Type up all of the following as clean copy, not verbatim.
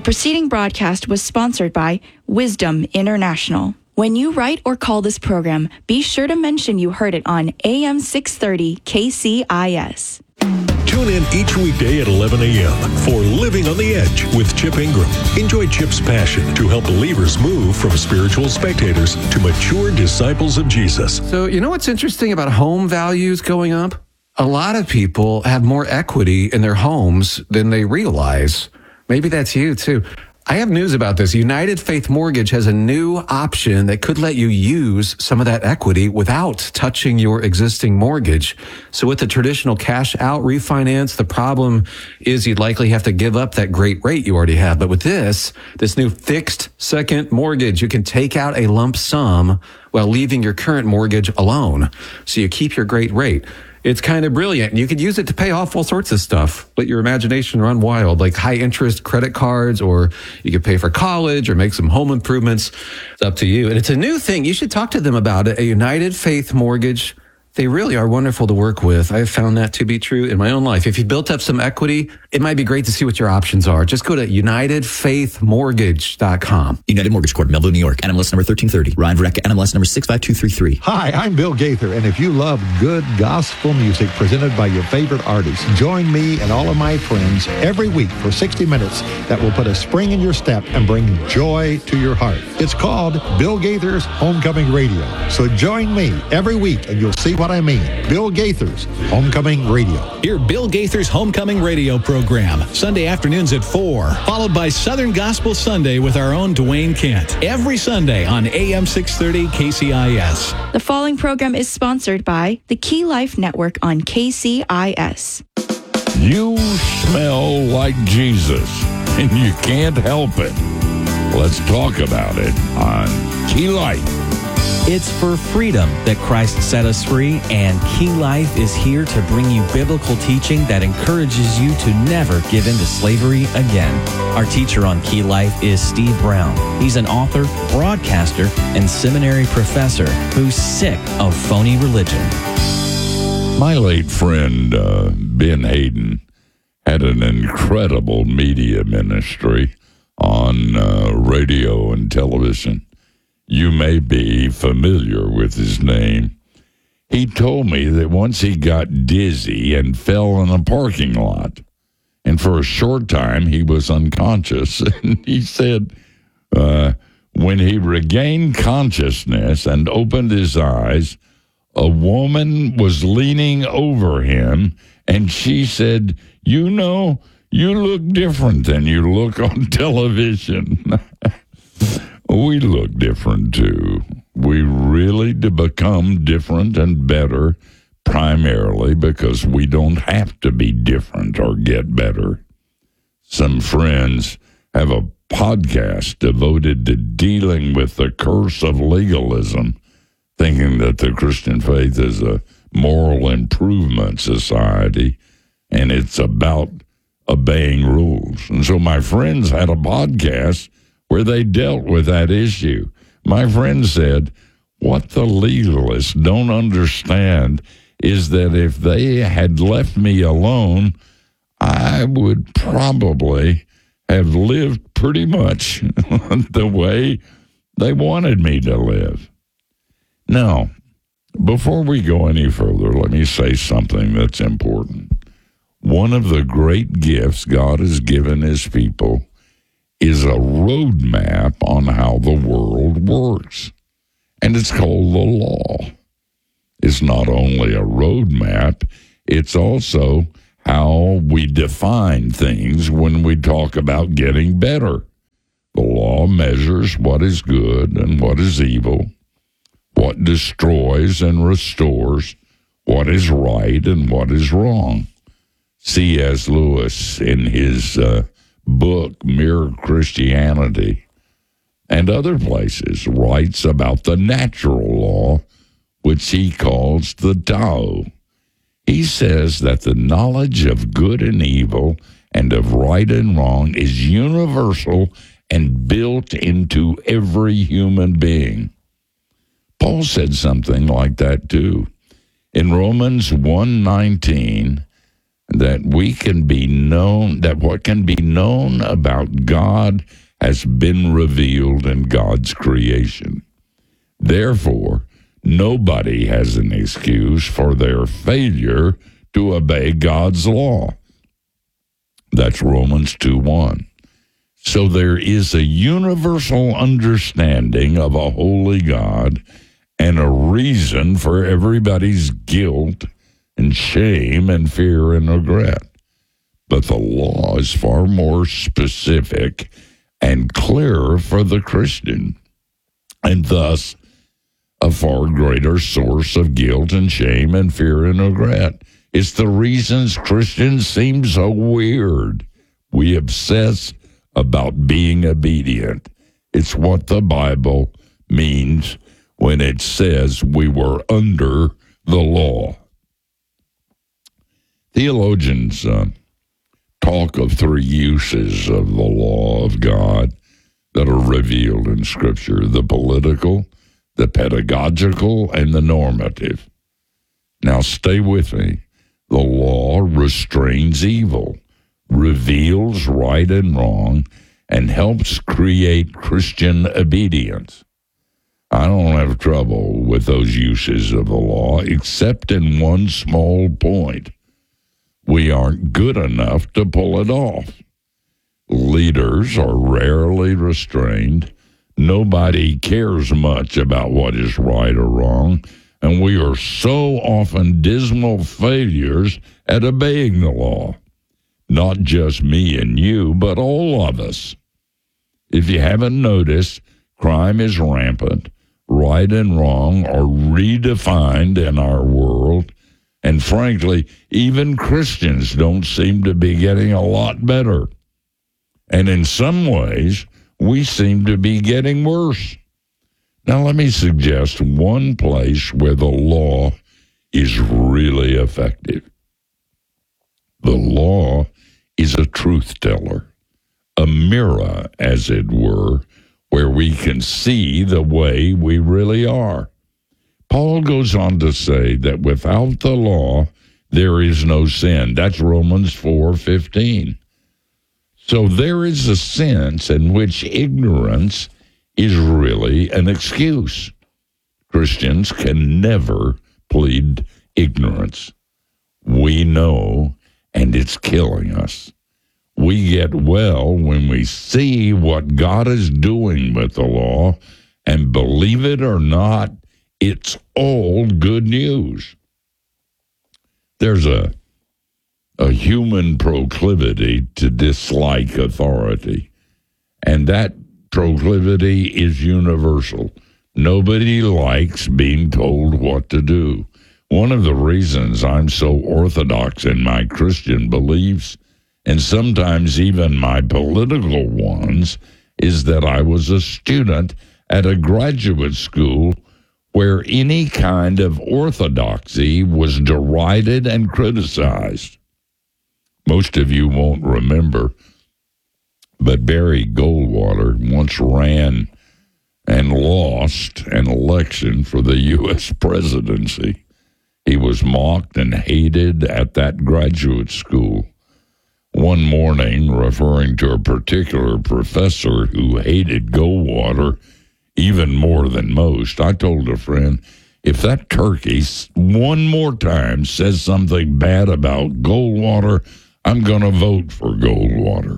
preceding broadcast was sponsored by Wisdom International. When you write or call this program, be sure to mention you heard it on AM 630 KCIS. Tune in each weekday at 11 a.m. for Living on the Edge with Chip Ingram. Enjoy Chip's passion to help believers move from spiritual spectators to mature disciples of Jesus. So, you know what's interesting about home values going up? A lot of people have more equity in their homes than they realize. Maybe that's you, too. I have news about this. United Faith Mortgage has a new option that could let you use some of that equity without touching your existing mortgage. So with the traditional cash out refinance, the problem is you'd likely have to give up that great rate you already have. But with this new fixed second mortgage, you can take out a lump sum while leaving your current mortgage alone. So you keep your great rate. It's kind of brilliant. You could use it to pay off all sorts of stuff. Let your imagination run wild, like high interest credit cards, or you could pay for college or make some home improvements. It's up to you. And it's a new thing. You should talk to them about it. A United Faith Mortgage. They really are wonderful to work with. I've found that to be true in my own life. If you built up some equity, it might be great to see what your options are. Just go to UnitedFaithMortgage.com. United Mortgage Corp, Melville, New York. NMLS number 1330. Ryan Verrecka, NMLS number 65233. Hi, I'm Bill Gaither, and if you love good gospel music presented by your favorite artists, join me and all of my friends every week for 60 minutes that will put a spring in your step and bring joy to your heart. It's called Bill Gaither's Homecoming Radio. So join me every week and you'll see what I mean. Bill Gaither's Homecoming Radio. Hear Bill Gaither's Homecoming Radio program, Sunday afternoons at 4, followed by Southern Gospel Sunday with our own Dwayne Kent, every Sunday on AM 630 KCIS. The following program is sponsored by the Key Life Network on KCIS. You smell like Jesus, and you can't help it. Let's talk about it on Key Life. It's for freedom that Christ set us free, and Key Life is here to bring you biblical teaching that encourages you to never give in to slavery again. Our teacher on Key Life is Steve Brown. He's an author, broadcaster, and seminary professor who's sick of phony religion. My late friend, Ben Hayden, had an incredible media ministry on radio and television. You may be familiar with his name. He told me that once he got dizzy and fell in a parking lot, and for a short time he was unconscious. And he said when he regained consciousness and opened his eyes, a woman was leaning over him, and she said, "You know, you look different than you look on television." We look different, too. We really become different and better primarily because we don't have to be different or get better. Some friends have a podcast devoted to dealing with the curse of legalism, thinking that the Christian faith is a moral improvement society and it's about obeying rules. And so my friends had a podcast where they dealt with that issue. My friend said, what the legalists don't understand is that if they had left me alone, I would probably have lived pretty much the way they wanted me to live. Now, before we go any further, let me say something that's important. One of the great gifts God has given his people is a roadmap on how the world works. And it's called the law. It's not only a roadmap, it's also how we define things when we talk about getting better. The law measures what is good and what is evil, what destroys and restores, what is right and what is wrong. C.S. Lewis, in his book, Mere Christianity, and other places, writes about the natural law, which he calls the Tao. He says that the knowledge of good and evil and of right and wrong is universal and built into every human being. Paul said something like that too. In Romans 1:19, that we can be known, that what can be known about God has been revealed in God's creation. Therefore, nobody has an excuse for their failure to obey God's law. That's Romans 2:1. So there is a universal understanding of a holy God and a reason for everybody's guilt and shame and fear and regret. But the law is far more specific and clearer for the Christian, and thus a far greater source of guilt and shame and fear and regret. It's the reasons Christians seem so weird. We obsess about being obedient. It's what the Bible means when it says we were under the law. Theologians talk of three uses of the law of God that are revealed in Scripture: the political, the pedagogical, and the normative. Now stay with me. The law restrains evil, reveals right and wrong, and helps create Christian obedience. I don't have trouble with those uses of the law, except in one small point. We aren't good enough to pull it off. Leaders are rarely restrained. Nobody cares much about what is right or wrong, and we are so often dismal failures at obeying the law. Not just me and you, but all of us. If you haven't noticed, crime is rampant. Right and wrong are redefined in our world. And frankly, even Christians don't seem to be getting a lot better. And in some ways, we seem to be getting worse. Now, let me suggest one place where the law is really effective. The law is a truth teller, a mirror, as it were, where we can see the way we really are. Paul goes on to say that without the law, there is no sin. That's Romans 4:15. So there is a sense in which ignorance is really an excuse. Christians can never plead ignorance. We know, and it's killing us. We get well when we see what God is doing with the law, and believe it or not, it's all good news. There's a human proclivity to dislike authority, and that proclivity is universal. Nobody likes being told what to do. One of the reasons I'm so orthodox in my Christian beliefs, and sometimes even my political ones, is that I was a student at a graduate school where any kind of orthodoxy was derided and criticized. Most of you won't remember, but Barry Goldwater once ran and lost an election for the U.S. presidency. He was mocked and hated at that graduate school. One morning, referring to a particular professor who hated Goldwater even more than most, I told a friend, if that turkey one more time says something bad about Goldwater, I'm going to vote for Goldwater.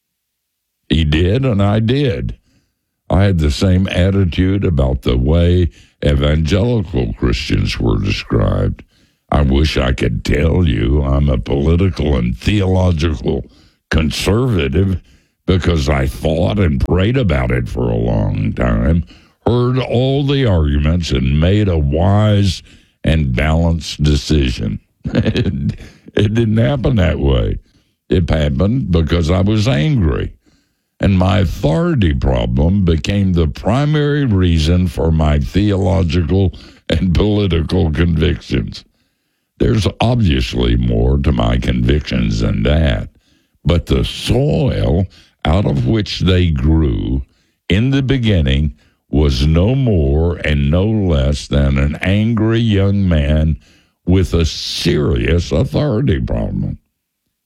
He did, and I did. I had the same attitude about the way evangelical Christians were described. I wish I could tell you I'm a political and theological conservative because I thought and prayed about it for a long time, heard all the arguments, and made a wise and balanced decision. It didn't happen that way. It happened because I was angry. And my authority problem became the primary reason for my theological and political convictions. There's obviously more to my convictions than that, but the soil out of which they grew in the beginning was no more and no less than an angry young man with a serious authority problem.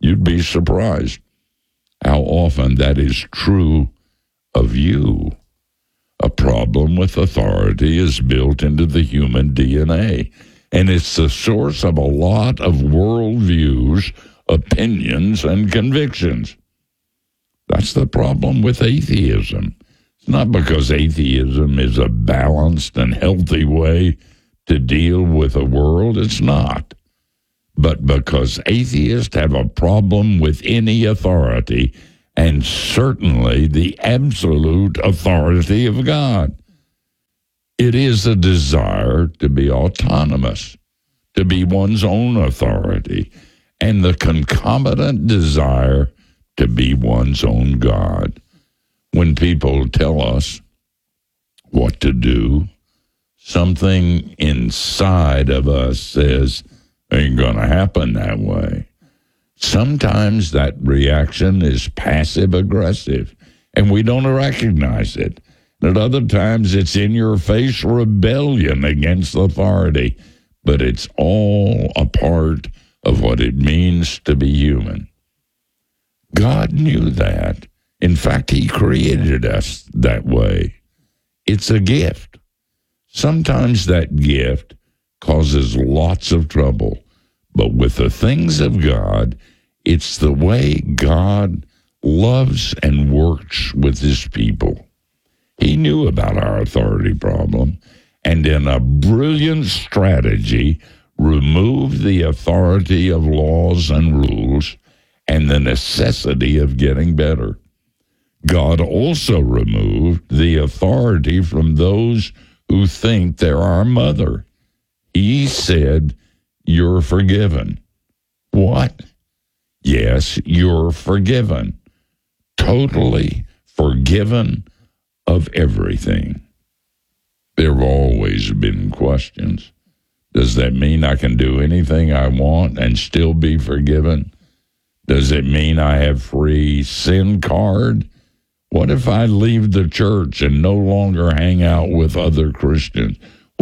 You'd be surprised how often that is true of you. A problem with authority is built into the human DNA, and it's the source of a lot of worldviews, opinions, and convictions. That's the problem with atheism. It's not because atheism is a balanced and healthy way to deal with the world. It's not. But because atheists have a problem with any authority, and certainly the absolute authority of God. It is a desire to be autonomous, to be one's own authority, and the concomitant desire to be one's own God. When people tell us what to do, something inside of us says, ain't going to happen that way. Sometimes that reaction is passive-aggressive, and we don't recognize it. At other times, it's in-your-face rebellion against authority, but it's all a part of what it means to be human. God knew that. In fact, he created us that way. It's a gift. Sometimes that gift causes lots of trouble. But with the things of God, it's the way God loves and works with his people. He knew about our authority problem, and in a brilliant strategy, removed the authority of laws and rules and the necessity of getting better. God also removed the authority from those who think they're our mother. He said, you're forgiven. What? Yes, you're forgiven. Totally forgiven of everything. There have always been questions. Does that mean I can do anything I want and still be forgiven? Does it mean I have free sin card? What if I leave the church and no longer hang out with other Christians?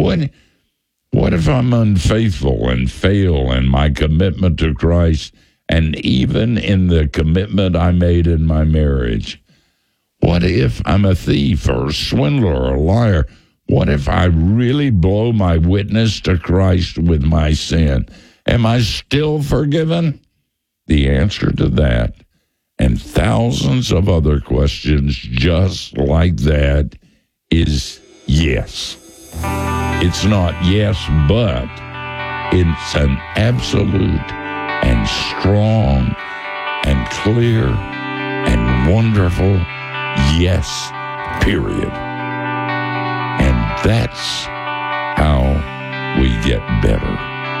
What if I'm unfaithful and fail in my commitment to Christ and even in the commitment I made in my marriage? What if I'm a thief or a swindler or a liar? What if I really blow my witness to Christ with my sin? Am I still forgiven? The answer to that and thousands of other questions just like that is yes. It's not yes, but it's an absolute and strong and clear and wonderful yes, period. And that's how we get better.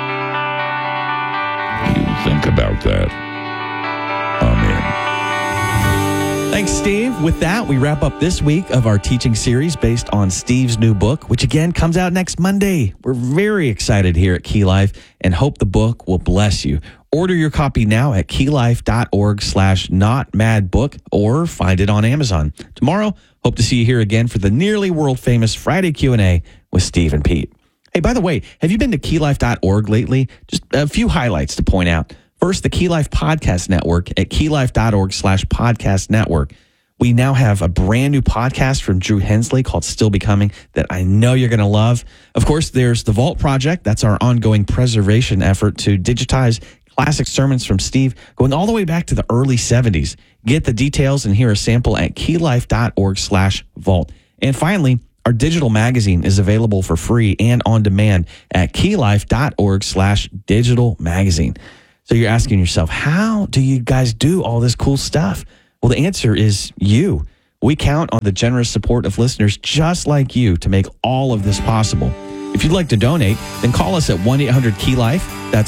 You think about that. Amen. Thanks, Steve. With that, we wrap up this week of our teaching series based on Steve's new book, which again comes out next Monday. We're very excited here at Key Life and hope the book will bless you. Order your copy now at keylife.org/notmadbook or find it on Amazon. Tomorrow, hope to see you here again for the nearly world-famous Friday Q&A with Steve and Pete. Hey, by the way, have you been to keylife.org lately? Just a few highlights to point out. First, the Key Life Podcast Network at keylife.org/podcast network. We now have a brand new podcast from Drew Hensley called Still Becoming that I know you're going to love. Of course, there's the Vault Project. That's our ongoing preservation effort to digitize classic sermons from Steve going all the way back to the early 70s. Get the details and hear a sample at keylife.org/vault. And finally, our digital magazine is available for free and on demand at keylife.org/digital magazine. So you're asking yourself, how do you guys do all this cool stuff? Well, the answer is you. We count on the generous support of listeners just like you to make all of this possible. If you'd like to donate, then call us at 1-800-KEY-LIFE. That's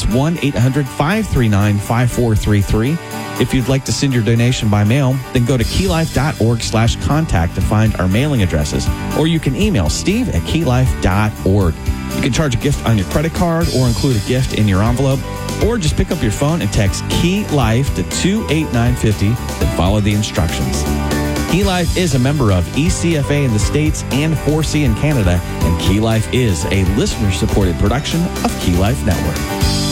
1-800-539-5433. If you'd like to send your donation by mail, then go to keylife.org/contact to find our mailing addresses. Or you can email steve@keylife.org. You can charge a gift on your credit card or include a gift in your envelope. Or just pick up your phone and text Key Life to 28950, then follow the instructions. Key Life is a member of ECFA in the States and 4C in Canada, and Key Life is a listener-supported production of Key Life Network.